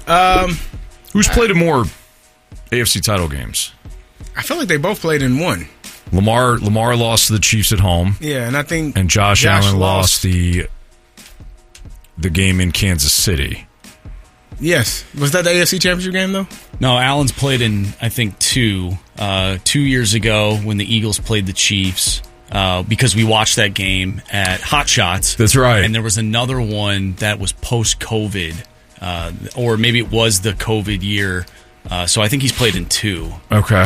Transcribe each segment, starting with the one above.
Who's played in more AFC title games? I feel like they both played in one. Lamar lost to the Chiefs at home. Yeah, and I think Josh Allen lost the game in Kansas City. Yes. Was that the AFC Championship game, though? No, Allen's played in, I think, 2 years ago when the Eagles played the Chiefs, because we watched that game at Hot Shots. That's right. And there was another one that was post-COVID, or maybe it was the COVID year. So I think he's played in 2. Okay.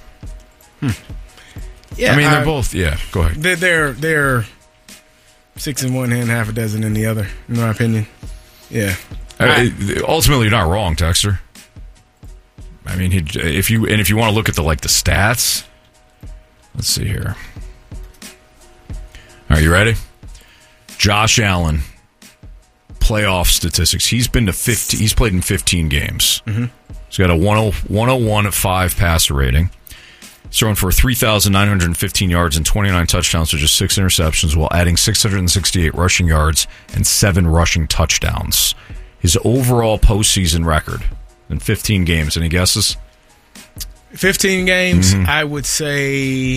Yeah, I mean, they're both. Yeah, go ahead. They're 6 in one hand, half a dozen in the other, in my opinion. Yeah. Ultimately, you're not wrong, Texter. I mean, if you want to look at the stats, let's see here. Are you ready? Josh Allen, playoff statistics. He's been to 15. He's played in 15 games. Mm-hmm. He's got a 101.5 passer rating. He's thrown for 3,915 yards and 29 touchdowns with just 6 interceptions, while adding 668 rushing yards and 7 rushing touchdowns. His overall postseason record in 15 games. Any guesses? 15 games, I would say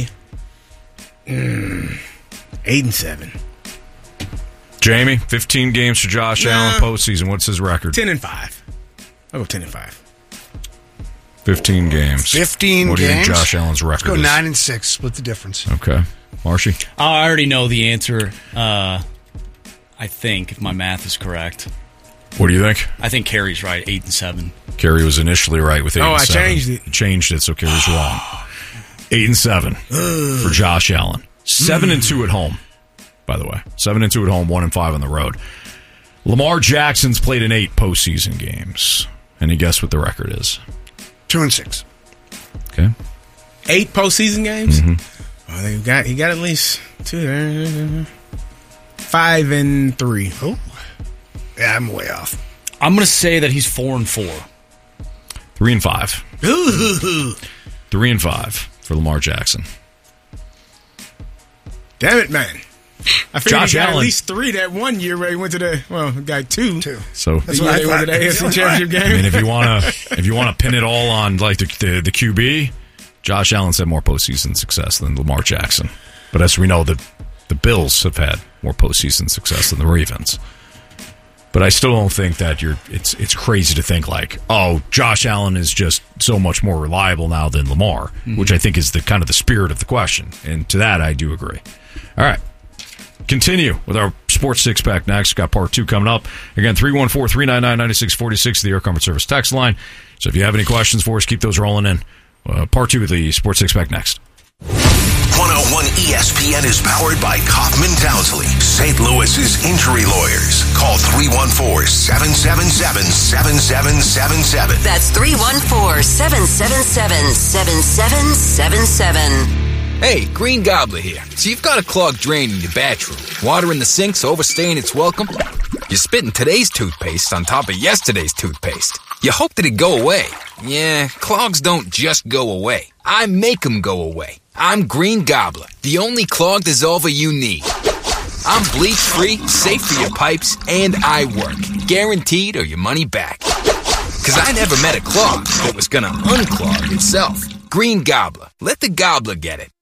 8-7. Jamie, 15 games for Josh Allen postseason. What's his record? 10-5. I'll go 10-5. 15 games. 15 what games? What do you think Josh Allen's record Let's go is? 9-6. Split the difference. Okay. Marshy? I already know the answer, I think, if my math is correct. What do you think? I think Kerry's right, 8-7. Kerry was initially right with 8-7. I changed it. Changed it, so Kerry's wrong. 8-7 for Josh Allen. 7-2 at home, by the way. 7-2 at home, 1-5 on the road. Lamar Jackson's played in 8 postseason games. Any guess what the record is? 2-6. Okay. 8 postseason games? Mm-hmm. Oh, he got at least 2. 5-3. Oh. Yeah, I'm way off. I'm going to say that he's 4-4. 3-5. 3-5 for Lamar Jackson. Damn it, man. I figured Josh he got Allen. at least 3 that one year where he went to he got 2. So That's why they went to the AFC Championship game. I mean, if you want to pin it all on like the QB, Josh Allen's had more postseason success than Lamar Jackson. But as we know, the Bills have had more postseason success than the Ravens. But I still don't think that it's crazy to think like, oh, Josh Allen is just so much more reliable now than Lamar, which I think is the kind of the spirit of the question. And to that, I do agree. All right. Continue with our Sports Six Pack next. Got part 2 coming up. Again, 314-399-9646, the Air Comfort Service text line. So if you have any questions for us, keep those rolling in. Part 2 of the Sports Six Pack next. 101 ESPN is powered by Kaufman Townsley, St. Louis's injury lawyers. Call 314-777-7777. That's 314-777-7777. Hey, Green Gobbler here. So you've got a clogged drain in your bathroom. Water in the sink's overstaying its welcome. You're spitting today's toothpaste on top of yesterday's toothpaste. You hope that it go away. Yeah, clogs don't just go away. I make them go away. I'm Green Gobbler, the only clog dissolver you need. I'm bleach-free, safe for your pipes, and I work. Guaranteed or your money back. Because I never met a clog that was going to unclog itself. Green Gobbler. Let the gobbler get it.